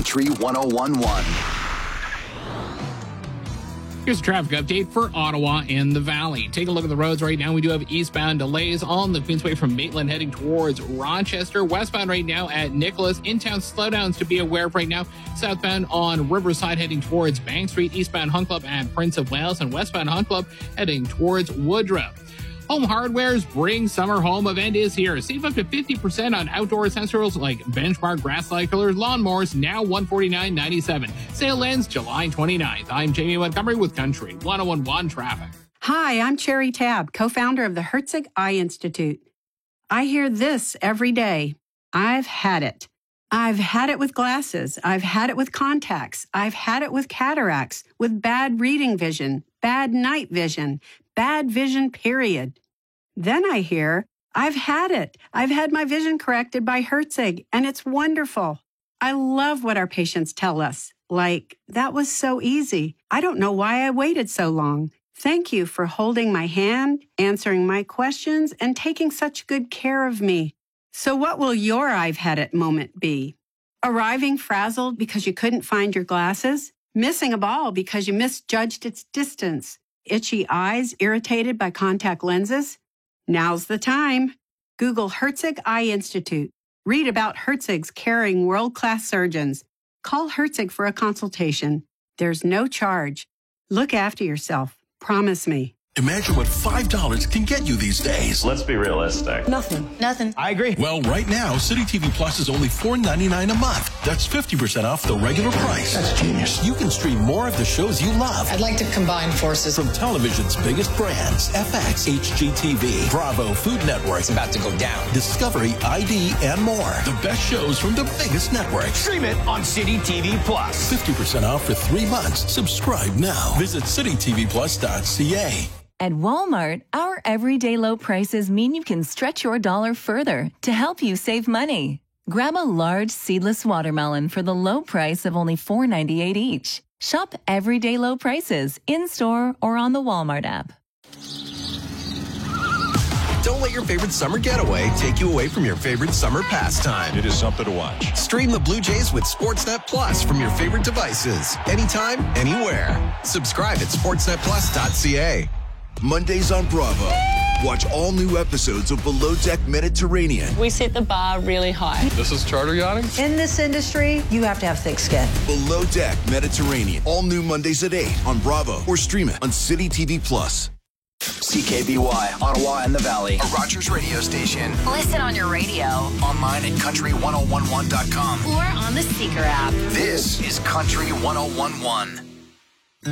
Country 101.1. Here's a traffic update for Ottawa and the Valley. Take a look at the roads right now. We do have eastbound delays on the Queensway from Maitland heading towards Rochester. Westbound right now at Nicholas. In-town slowdowns to be aware of right now. Southbound on Riverside heading towards Bank Street. Eastbound Hunt Club at Prince of Wales. And westbound Hunt Club heading towards Woodrow. Home Hardware's Bring Summer Home event is here. Save up to 50% on outdoor essentials like Benchmark grass cyclers, lawnmowers, now $149.97. Sale ends July 29th. I'm Jamie Montgomery with Country 101.1 Traffic. Hi, I'm Cherry Tabb, co-founder of the Herzig Eye Institute. I hear this every day. I've had it. I've had it with glasses. I've had it with contacts. I've had it with cataracts, with bad reading vision, bad night vision, bad vision, period. Then I hear, I've had it. I've had my vision corrected by Herzig, and it's wonderful. I love what our patients tell us. Like, that was so easy. I don't know why I waited so long. Thank you for holding my hand, answering my questions, and taking such good care of me. So what will your I've had it moment be? Arriving frazzled because you couldn't find your glasses? Missing a ball because you misjudged its distance? Itchy eyes irritated by contact lenses? Now's the time. Google Herzig Eye Institute. Read about Herzig's caring world-class surgeons. Call Herzig for a consultation. There's no charge. Look after yourself. Promise me. Imagine what $5 can get you these days. Let's be realistic. Nothing. I agree. Well, right now, City TV Plus is only $4.99 a month. That's 50% off the regular price. That's genius. You can stream more of the shows you love. I'd like to combine forces. From television's biggest brands, FX, HGTV, Bravo, Food Network. It's about to go down. Discovery, ID, and more. The best shows from the biggest networks. Stream it on City TV Plus. 50% off for 3 months. Subscribe now. Visit citytvplus.ca. At Walmart, our everyday low prices mean you can stretch your dollar further to help you save money. Grab a large seedless watermelon for the low price of only $4.98 each. Shop everyday low prices in-store or on the Walmart app. Don't let your favorite summer getaway take you away from your favorite summer pastime. It is something to watch. Stream the Blue Jays with Sportsnet Plus from your favorite devices. Anytime, anywhere. Subscribe at sportsnetplus.ca. Mondays on Bravo. Watch all new episodes of Below Deck Mediterranean. We set the bar really high. This is charter yachting? In this industry, you have to have thick skin. Below Deck Mediterranean. All new Mondays at 8 on Bravo or stream it on City TV Plus. CKBY, Ottawa and the Valley, a Rogers radio station. Listen on your radio. Online at country1011.com. Or on the Seeker app. This is Country 101.1.